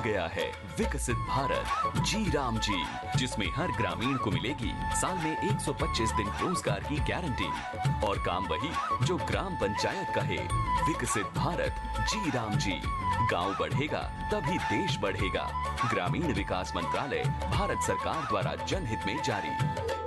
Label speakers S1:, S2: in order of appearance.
S1: गया है विकसित भारत जी राम जी, जिसमें हर ग्रामीण को मिलेगी साल में 125 दिन रोजगार की गारंटी और काम वही जो ग्राम पंचायत कहे। विकसित भारत जी राम जी, गांव बढ़ेगा तभी देश बढ़ेगा। ग्रामीण विकास मंत्रालय, भारत सरकार द्वारा जनहित में जारी।